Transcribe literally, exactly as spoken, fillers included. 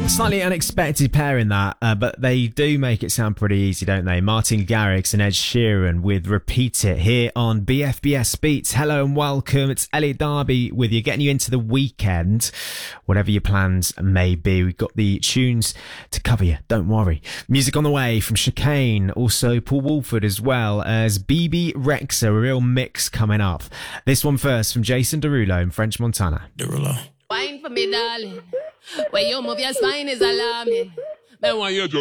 Slightly unexpected pairing that, uh, but they do make it sound pretty easy, don't they? Martin Garrix and Ed Sheeran with Repeat It here on B F B S Beats. Hello and welcome. It's Elliot Darby with you, getting you into the weekend, whatever your plans may be. We've got the tunes to cover you, don't worry. Music on the way from Chicane, also Paul Woolford, as well as B B Rexa, a real mix coming up. This one first from Jason Derulo in French Montana. Derulo. Wine for me, darling. When you move your spine is alarming. Man, why you